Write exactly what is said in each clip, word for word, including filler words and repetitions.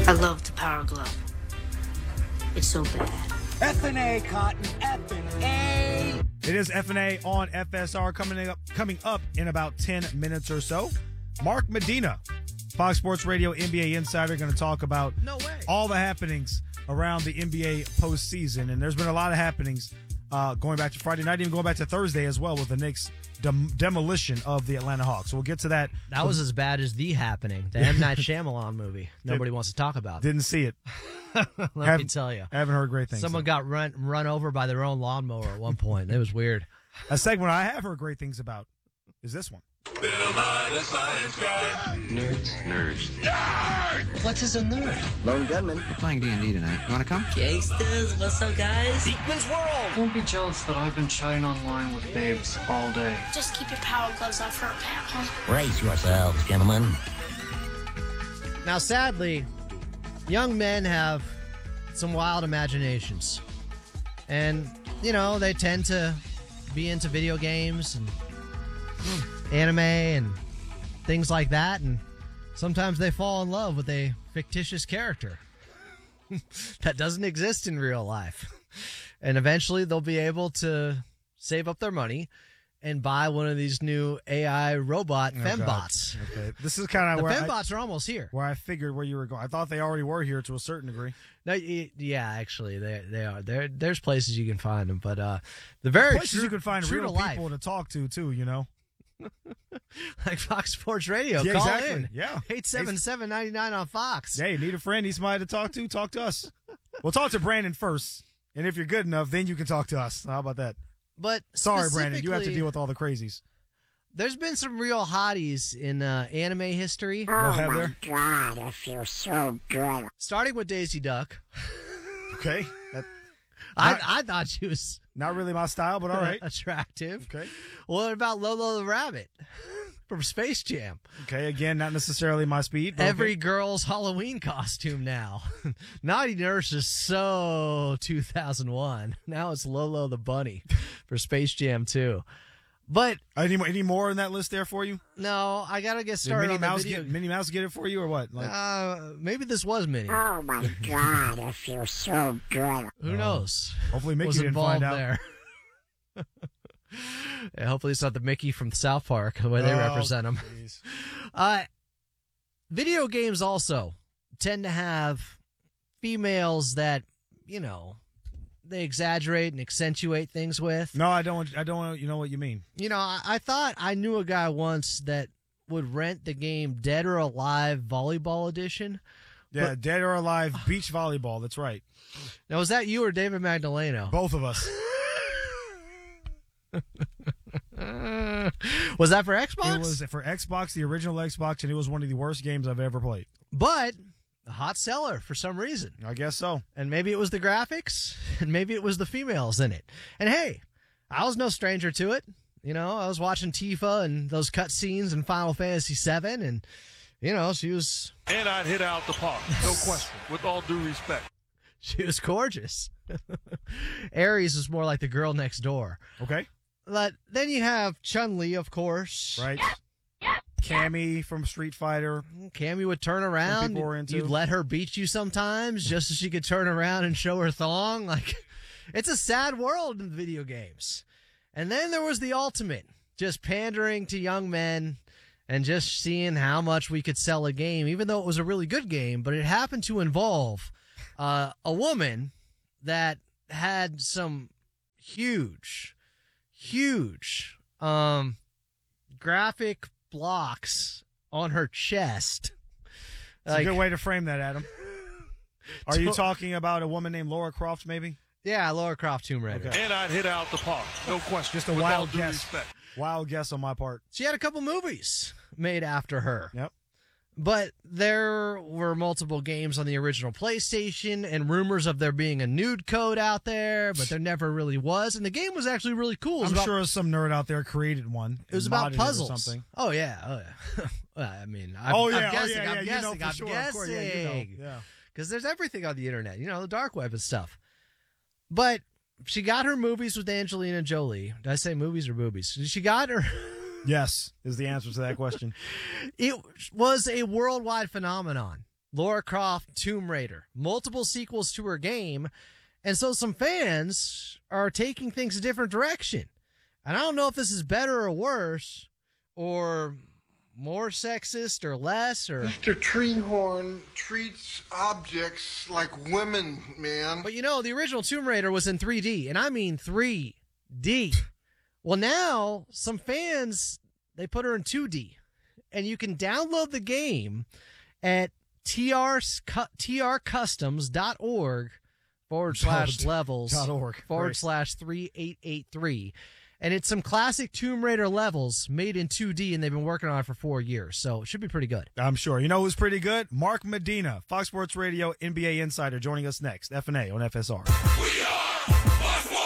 I love the Power Glove. It's so bad. F and A, Cotton. F and A. It is F and A on F S R coming up, coming up in about ten minutes or so. Mark Medina, Fox Sports Radio N B A Insider, going to talk about no way. all the happenings around the N B A postseason. And there's been a lot of happenings uh, going back to Friday night, even going back to Thursday as well with the Knicks' dem- demolition of the Atlanta Hawks. So we'll get to that. That was as bad as The Happening, the M. Night Shyamalan movie. Nobody wants to talk about. Didn't see it. Let Have, me tell you. I haven't heard great things. Someone got run run over by their own lawnmower at one point. It was weird. A segment I have heard great things about is this one. Bill Nye, the science guy. Nerds. Nerds. Nerd! What is a nerd? Lone gunman. We're playing D and D tonight. You want to come? Gangsters, what's up, guys? Beekman's World. Don't be jealous that I've been chatting online with babes all day. Just keep your power gloves off her, pal, huh? Brace yourselves, gentlemen. Now, sadly, young men have some wild imaginations. And, you know, they tend to be into video games and anime and things like that. And sometimes they fall in love with a fictitious character that doesn't exist in real life. And eventually they'll be able to save up their money and buy one of these new A I robot Oh, fembots. God. Okay, this is kind of The where fembots I, are almost here. where I figured where you were going. I thought they already were here to a certain degree. No, y- yeah, actually, they they are. There, there's places you can find them, but uh, the very Places true, you can find true real to life, people to talk to too. You know, like Fox Sports Radio. Yeah, Call exactly. in, Yeah. eight seven seven, nine nine on Fox. hey, need a friend, need somebody to talk to? Talk to us. We'll talk to Brandon first, and if you're good enough, then you can talk to us. How about that? But Sorry, Brandon, you have to specifically, deal with all the crazies. There's been some real hotties in uh, anime history, No, have there? God, I feel so good. starting with Daisy Duck. Okay, that, I Not- I thought she was not really my style, but all right. attractive. Okay, What about Lolo the Rabbit from Space Jam? okay. Again, not necessarily my speed. But Every okay. girl's Halloween costume now. Naughty Nurse is so two thousand one. Now it's Lolo the Bunny for Space Jam two. But any more, any more in that list there for you? no, I gotta get Did started Minnie on the Mouse video. get Minnie Mouse get it for you or what? Like, uh, maybe this was Minnie. Oh my God, I feel so good. Who knows? hopefully Mickey was didn't involved find out. there. Yeah, hopefully it's not the Mickey from South Park, the way they Oh, represent him. jeez. Uh, video games also tend to have females that, you know, they exaggerate and accentuate things with. No, I don't. I don't. You know what you mean? You know, I, I thought I knew a guy once that would rent the game Dead or Alive Volleyball Edition. Yeah, But- dead or alive beach volleyball. That's right. Now, was that you or David Magdaleno? Both of us. Was that for Xbox? It was for Xbox, the original Xbox, and it was one of the worst games I've ever played. But a hot seller for some reason. I guess so. And maybe it was the graphics, and maybe it was the females in it. And hey, I was no stranger to it. You know, I was watching Tifa and those cut scenes in Final Fantasy seven, and, you know, she was And I'd hit out the park, no question, with all due respect. she was gorgeous. Ares was more like the girl next door. Okay. But then you have Chun-Li, of course. Right. Cammy from Street Fighter. Cammy would turn around. people were into. You'd let her beat you sometimes just so she could turn around and show her thong. Like, it's a sad world in video games. And then there was the ultimate, just pandering to young men and just seeing how much we could sell a game, even though it was a really good game. But it happened to involve uh, a woman that had some huge, huge um, graphic blocks on her chest. It's a good way to frame that, Adam. Are you talking about a woman named Laura Croft, maybe? Yeah, Laura Croft Tomb Raider. Okay. And I'd hit out the park, no question. Just a with all wild due guess. respect. Wild guess on my part. She had a couple movies made after her. Yep. But there were multiple games on the original PlayStation and rumors of there being a nude code out there, but there never really was. And the game was actually really cool. It was I'm about, sure some nerd out there created one. it was and about modded it or puzzles. something. Oh, yeah. Oh, yeah. Well, I mean, I'm, oh, yeah. I'm guessing. oh, yeah, yeah. I'm you guessing. know for I'm sure. guessing. Of course, yeah, you know. Yeah. Because there's everything on the internet, you know, the dark web and stuff. But she got her movies with Angelina Jolie. Did I say movies or boobies? She got her. Yes, is the answer to that question. It was a worldwide phenomenon. Lara Croft Tomb Raider, multiple sequels to her game. And so some fans are taking things a different direction. And I don't know if this is better or worse, or more sexist or less, or... Mister Treehorn treats objects like women, man. But you know, the original Tomb Raider was in three D, and I mean three D. Well, now, some fans, they put her in two D. And you can download the game at trcustoms.org forward slash levels Dot org. forward Great. slash three eight eight three. And it's some classic Tomb Raider levels made in two D, and they've been working on it for four years. So it should be pretty good. I'm sure. You know who's pretty good? Mark Medina, Fox Sports Radio N B A insider, joining us next. F and A on F S R. We are Fox Sports.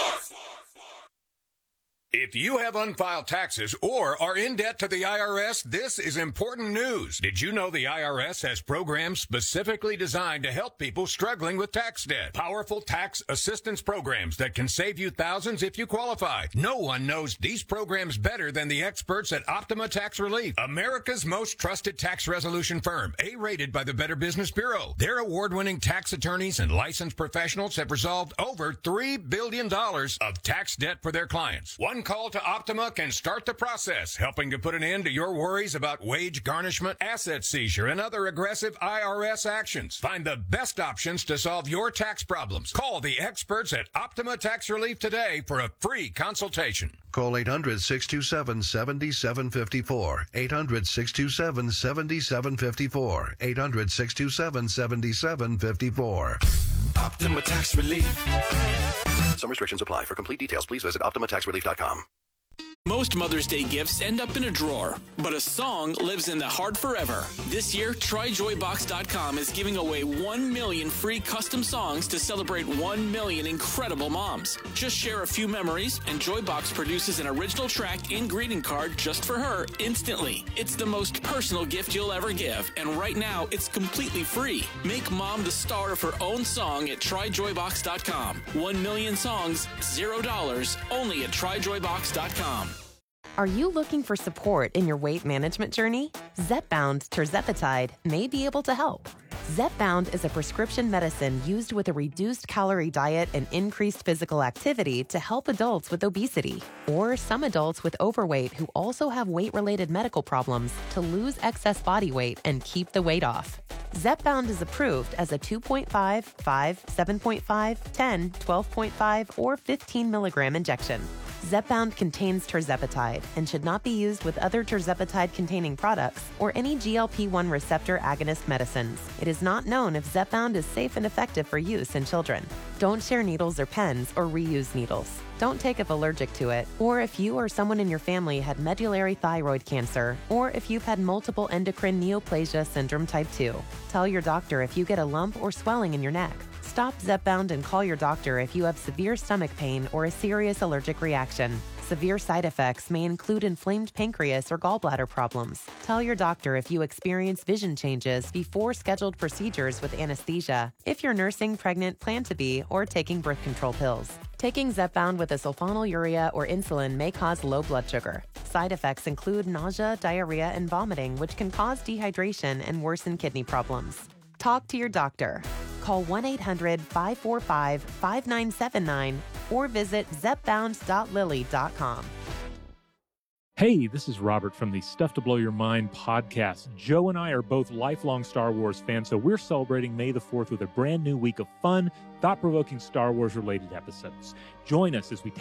If you have unfiled taxes or are in debt to the I R S, this is important news. Did you know the I R S has programs specifically designed to help people struggling with tax debt? Powerful tax assistance programs that can save you thousands if you qualify. No one knows these programs better than the experts at Optima Tax Relief, America's most trusted tax resolution firm, A-rated by the Better Business Bureau. Their award-winning tax attorneys and licensed professionals have resolved over three billion dollars of tax debt for their clients. One call to Optima can start the process, helping to put an end to your worries about wage garnishment, asset seizure, and other aggressive I R S actions. Find the best options to solve your tax problems. Call the experts at Optima Tax Relief today for a free consultation. Call eight hundred, six two seven, seven seven five four. eight hundred, six two seven, seven seven five four. eight hundred, six two seven, seven seven five four. Optima Tax Relief. Some restrictions apply. For complete details, please visit optima tax relief dot com. Most Mother's Day gifts end up in a drawer, but a song lives in the heart forever. This year, try joy box dot com is giving away one million free custom songs to celebrate one million incredible moms. Just share a few memories, and Joybox produces an original track and greeting card just for her instantly. It's the most personal gift you'll ever give, and right now, it's completely free. Make mom the star of her own song at try joy box dot com. One million songs, zero dollars, only at try joy box dot com. Are you looking for support in your weight management journey? Zepbound Tirzepatide may be able to help. Zepbound is a prescription medicine used with a reduced calorie diet and increased physical activity to help adults with obesity, or some adults with overweight who also have weight-related medical problems to lose excess body weight and keep the weight off. Zepbound is approved as a two point five, five, seven point five, ten, twelve point five, or fifteen milligram injection. Zepbound contains tirzepatide and should not be used with other tirzepatide-containing products or any G L P one receptor agonist medicines. It is not known if Zepbound is safe and effective for use in children. Don't share needles or pens or reuse needles. Don't take if allergic to it, or if you or someone in your family had medullary thyroid cancer, or if you've had multiple endocrine neoplasia syndrome type two. Tell your doctor if you get a lump or swelling in your neck. Stop Zepbound and call your doctor if you have severe stomach pain or a serious allergic reaction. Severe side effects may include inflamed pancreas or gallbladder problems. Tell your doctor if you experience vision changes before scheduled procedures with anesthesia, if you're nursing, pregnant, plan to be, or taking birth control pills. Taking Zepbound with a sulfonylurea or insulin may cause low blood sugar. Side effects include nausea, diarrhea, and vomiting, which can cause dehydration and worsen kidney problems. Talk to your doctor. Call one eight hundred, five four five, five nine seven nine or visit zepbound dot lilly dot com. Hey, this is Robert from the Stuff to Blow Your Mind podcast. Joe and I are both lifelong Star Wars fans, so we're celebrating May the fourth with a brand new week of fun, thought-provoking Star Wars-related episodes. Join us as we